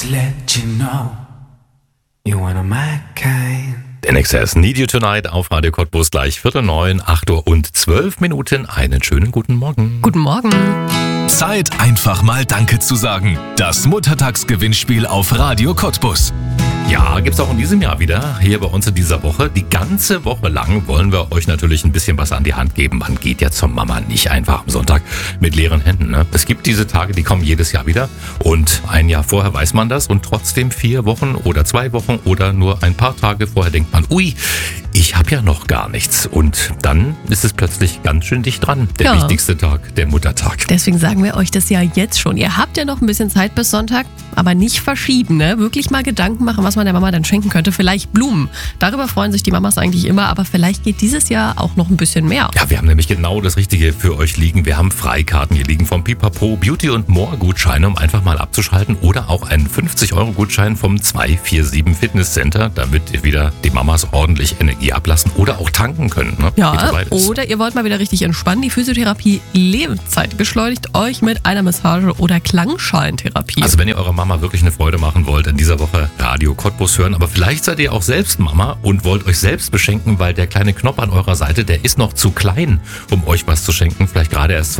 Just let you know, you're one of my kind. NXS Need You Tonight auf Radio Cottbus gleich 8:45, 8:12. Einen schönen guten Morgen. Guten Morgen. Zeit, einfach mal Danke zu sagen. Das Muttertagsgewinnspiel auf Radio Cottbus. Ja, gibt's auch in diesem Jahr wieder, hier bei uns in dieser Woche. Die ganze Woche lang wollen wir euch natürlich ein bisschen was an die Hand geben. Man geht ja zur Mama nicht einfach am Sonntag mit leeren Händen. Ne? Es gibt diese Tage, die kommen jedes Jahr wieder. Und ein Jahr vorher weiß man das. Und trotzdem 4 Wochen oder 2 Wochen oder nur ein paar Tage vorher denkt man, ui, ich habe ja noch gar nichts. Und dann ist es plötzlich ganz schön dicht dran. Der wichtigste Tag, der Muttertag. Deswegen sagen wir euch das ja jetzt schon. Ihr habt ja noch ein bisschen Zeit bis Sonntag, aber nicht verschieben. Ne? Wirklich mal Gedanken machen, was man der Mama dann schenken könnte. Vielleicht Blumen. Darüber freuen sich die Mamas eigentlich immer, aber vielleicht geht dieses Jahr auch noch ein bisschen mehr. Ja, wir haben nämlich genau das Richtige für euch liegen. Wir haben Freikarten hier liegen vom Pipapo Beauty und More Gutscheine, um einfach mal abzuschalten, oder auch einen 50-Euro-Gutschein vom 247 Fitness Center, damit ihr wieder die Mamas ordentlich Energie ablassen oder auch tanken können. Ne? Ja, oder ihr wollt mal wieder richtig entspannen. Die Physiotherapie Lebenszeit beschleunigt euch mit einer Massage- oder Klangschalentherapie. Also wenn ihr eurer Mama wirklich eine Freude machen wollt, in dieser Woche Radio Cottbus hören. Aber vielleicht seid ihr auch selbst Mama und wollt euch selbst beschenken, weil der kleine Knopf an eurer Seite, der ist noch zu klein, um euch was zu schenken. Vielleicht gerade erst